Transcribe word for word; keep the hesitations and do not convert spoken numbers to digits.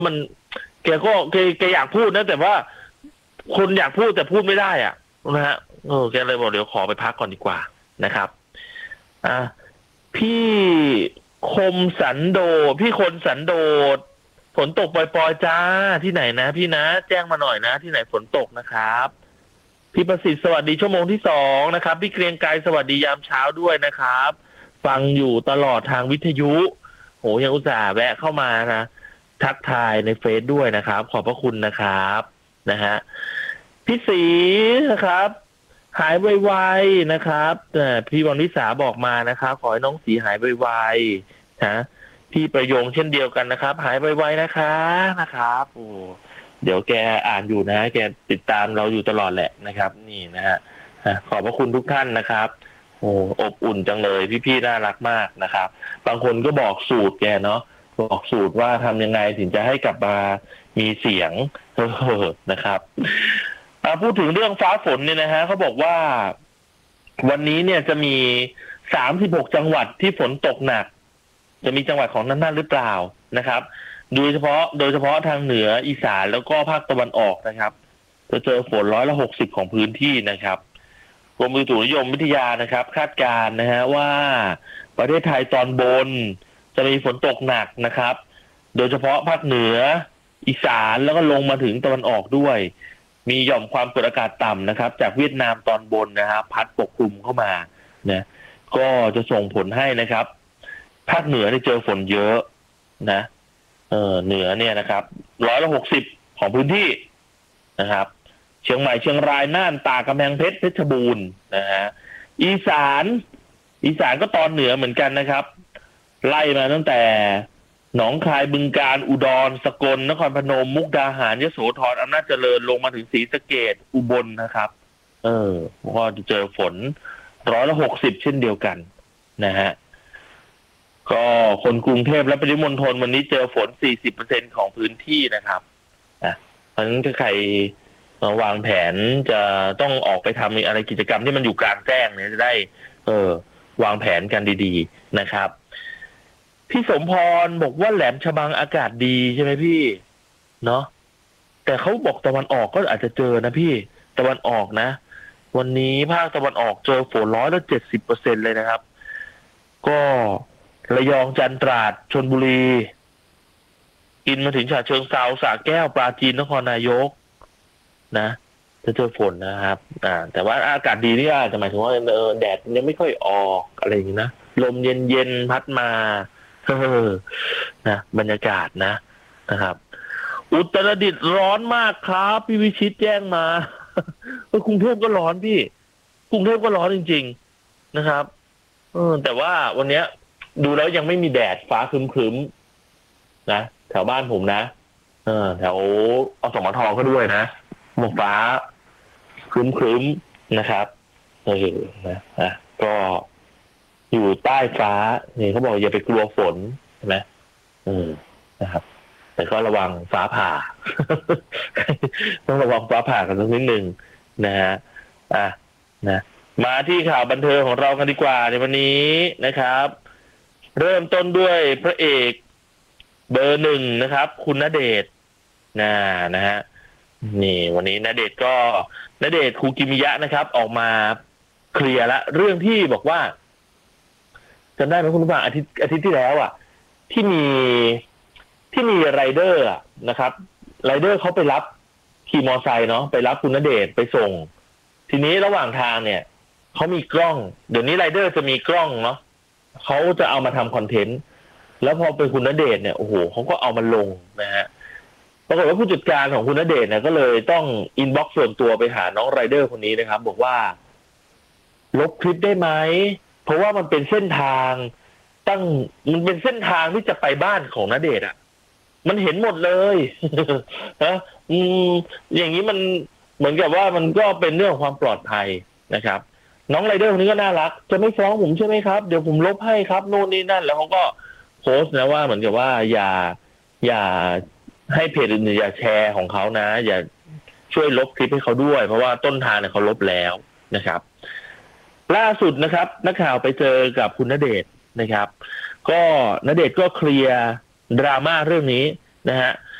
มันแกก็แกแกอยากพูดนะแต่ว่าคนอยากพูดแต่พูดไม่ได้อ่ะนะฮะเออแกเลยบอกเดี๋ยวขอไปพักก่อนดีกว่านะครับอ่ะพี่คมสันโดพี่คนสันโดษฝนตกปล่อยๆจ้าที่ไหนนะพี่นะแจ้งมาหน่อยนะที่ไหนฝนตกนะครับพี่ประสิทธิ์สวัสดีชั่วโมงที่สองนะครับพี่เกรียงไกรสวัสดียามเช้าด้วยนะครับฟังอยู่ตลอดทางวิทยุโหยังอุตส่าห์แวะเข้ามานะทักทายในเฟซด้วยนะครับขอบพระคุณนะครับนะฮะพี่ศรีนะครับหายไวๆนะครับพี่วังนิสาบอกมานะครับขอให้น้องศรีหายไวๆนะพี่ประโยงเช่นเดียวกันนะครับหายไวๆนะคะนะครับโอ้เดี๋ยวแกอ่านอยู่นะแกติดตามเราอยู่ตลอดแหละนะครับนี่นะฮะขอบพระคุณทุกท่านนะครับโอ้อบอุ่นจังเลยพี่ๆน่ารักมากนะครับบางคนก็บอกสูตรแกเนาะบอกสูตรว่าทำยังไงถึงจะให้กลับมามีเสียงนะครับพูดถึงเรื่องฟ้าฝนเนี่ยนะฮะเขาบอกว่าวันนี้เนี่ยจะมีสามสิบหกจังหวัดที่ฝนตกหนักจะมีจังหวัดของนั้นๆหรือเปล่านะครับโดยเฉพาะโดยเฉพาะทางเหนืออีสานแล้วก็ภาคตะวันออกนะครับจะเจอฝนร้อยละหกสิบของพื้นที่นะครับกรมอุตุนิยมวิทยานะครับคาดการณ์นะฮะว่าประเทศไทยตอนบนจะมีฝนตกหนักนะครับโดยเฉพาะภาคเหนืออีสานแล้วก็ลงมาถึงตะวันออกด้วยมีหย่อมความกดอากาศต่ำนะครับจากเวียดนามตอนบนนะครับพัดปกคลุมเข้ามานะก็จะส่งผลให้นะครับภาคเหนือเนี่ยเจอฝนเยอะนะเออเหนือเนี่ยนะครับร้อยละหกสิบของพื้นที่นะครับเชียงใหม่เชียงรายน่านตากกำแพงเพชรเพชรบูรณ์นะฮะอีสานอีสานก็ตอนเหนือเหมือนกันนะครับไล่มาตั้งแต่หนองคายบึงกาฬอุดรสกลนครพนมมุกดาหารยโสธรอำนาจเจริญลงมาถึงศรีสะเกษอุบลนะครับเออก็จะเจอฝนร้อยละหกสิบเช่นเดียวกันนะฮะก็คนกรุงเทพและปริมณฑลวันนี้เจอฝน สี่สิบเปอร์เซ็นต์ ของพื้นที่นะครับอ่ะเพราะฉะนั้นถ้าใครวางแผนจะต้องออกไปทำอะไรกิจกรรมที่มันอยู่กลางแจ้งเนี่ยจะได้เออวางแผนกันดีๆนะครับพี่สมพรบอกว่าแหลมฉบังอากาศดีใช่ไหมพี่เนาะแต่เขาบอกตะวันออกก็อาจจะเจอนะพี่ตะวันออกนะวันนี้ภาคตะวันออกเจอฝนร้อยละเจ็ดสิบเปอร์เซ็นต์เลยนะครับก็ระยองจันทร์ตราดชลบุรีกินมาถึงฉะเชิงเทราสระแก้วปราจีนนครนายกนะจะเจอฝนนะครับอ่าแต่ว่าอากาศดีนี่อาจจะหมายถึงว่าเออแดดยังไม่ค่อยออกอะไรอย่างนี้นะลมเย็นๆพัดมาเออนะบรรยากาศนะนะครับอุตรดิตถ์ร้อนมากครับพี่วิชิตแจ้งมากรุงเทพก็ร้อนพี่กรุงเทพก็ร้อนจริงๆนะครับเออแต่ว่าวันเนี้ยดูแล้วยังไม่มีแดดฟ้าครึ้มๆนะแถวบ้านผมนะเออแถวอสมทก็ด้วยนะหมอกฟ้าครึ้มๆนะครับเออนะอ่ะก็อยู่ใต้ฟ้าเนี่ยเขาบอกอย่าไปกลัวฝนใช่ไหมเออนะครับแต่ก็ระวังฟ้าผ่า ต้องระวังฟ้าผ่ากันสักนิดหนึ่งนะฮะอ่ะนะมาที่ข่าวบันเทิงของเรากันดีกว่าในวันนี้นะครับเริ่มต้นด้วยพระเอกเบอร์หนึ่งนะครับคุณณเดชน์นะนะฮะนี่วันนี้ณเดชน์ก็ณเดชน์คูกิมิยะนะครับออกมาเคลียร์ละเรื่องที่บอกว่าจำได้ไหมคุณผู้ฟังอาทิตย์อาทิตย์ที่แล้วอ่ะที่มีที่มีไรเดอร์นะครับไรเดอร์เขาไปรับขี่มอไซค์เนาะไปรับคุณณเดชน์ไปส่งทีนี้ระหว่างทางเนี่ยเขามีกล้องเดี๋ยวนี้ไรเดอร์จะมีกล้องเนาะเขาจะเอามาทำคอนเทนต์แล้วพอเป็นคุณณเดชน์เนี่ยโอ้โหเขาก็เอามาลงนะฮะปรากฏว่าผู้จัดการของคุณณเดชน์เนี่ยก็เลยต้องอินบ็อกซ์ส่วนตัวไปหาน้องไรเดอร์คนนี้นะครับบอกว่าลบคลิปได้ไหมเพราะว่ามันเป็นเส้นทางตั้งมันเป็นเส้นทางที่จะไปบ้านของณเดชน์อ่ะมันเห็นหมดเลยนะอืมอย่างนี้มันเหมือนกับว่ามันก็เป็นเรื่องความปลอดภัยนะครับน้องไรเดอร์คนนี้ก็น่ารักจะไม่ฟ้องผมใช่ไหมครับเดี๋ยวผมลบให้ครับโน่นนี่นั่นแล้วเขาก็โพสต์นะว่าเหมือนกับว่าอย่าอย่าให้เพจอื่นอย่าแชร์ของเขานะอย่าช่วยลบคลิปให้เขาด้วยเพราะว่าต้นทางเนี่ยเขาลบแล้วนะครับล่าสุดนะครับนักข่าวไปเจอกับคุณณเดชน์นะครับก็ณเดชน์ก็เคลียร์ดราม่าเรื่องนี้นะฮะ